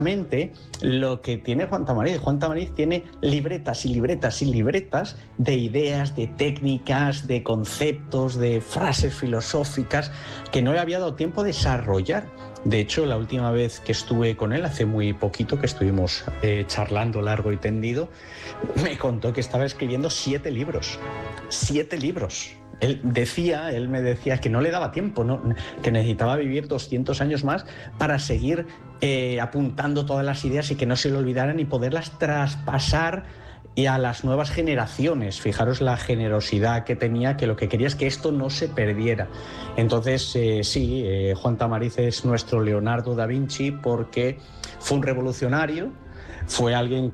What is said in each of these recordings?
lo que tiene Juan Tamariz. Juan Tamariz tiene libretas y libretas y libretas de ideas, de técnicas, de conceptos, de frases filosóficas que no le había dado tiempo a desarrollar. De hecho, la última vez que estuve con él, hace muy poquito, que estuvimos charlando largo y tendido, me contó que estaba escribiendo 7 libros. 7 libros. Él me decía que no le daba tiempo, ¿no? Que necesitaba vivir 200 años más para seguir apuntando todas las ideas y que no se le olvidaran y poderlas traspasar y a las nuevas generaciones. Fijaros la generosidad que tenía, que lo que quería es que esto no se perdiera. Entonces, Juan Tamariz es nuestro Leonardo da Vinci porque fue un revolucionario, fue alguien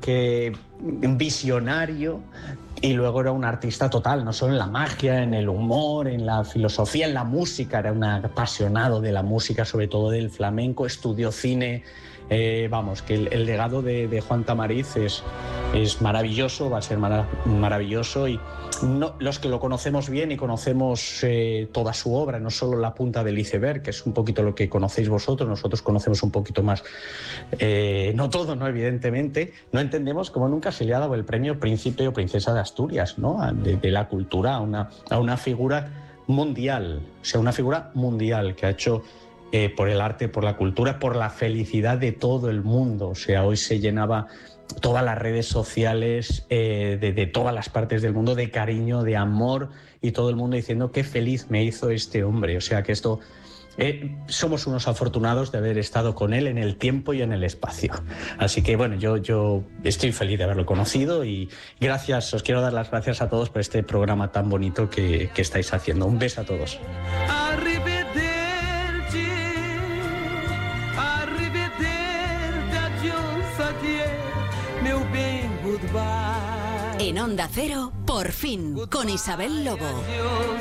visionario, y luego era un artista total, no solo en la magia, en el humor, en la filosofía, en la música. Era un apasionado de la música, sobre todo del flamenco, estudió cine. Que el legado de Juan Tamariz es maravilloso, va a ser maravilloso, y los que lo conocemos bien y conocemos toda su obra, no solo la punta del iceberg, que es un poquito lo que conocéis vosotros, nosotros conocemos un poquito más, no todo, ¿no? Evidentemente, no entendemos cómo nunca se le ha dado el premio Príncipe o Princesa de Asturias, ¿no? De la cultura a una figura mundial, o sea, una figura mundial que ha hecho por el arte, por la cultura, por la felicidad de todo el mundo. O sea, hoy se llenaba todas las redes sociales de todas las partes del mundo de cariño, de amor, y todo el mundo diciendo qué feliz me hizo este hombre. O sea, que esto... somos unos afortunados de haber estado con él en el tiempo y en el espacio. Así que bueno, yo estoy feliz de haberlo conocido, y os quiero dar las gracias a todos por este programa tan bonito que estáis haciendo. Un beso a todos. En Onda Cero, Por fin, con Isabel Lobo.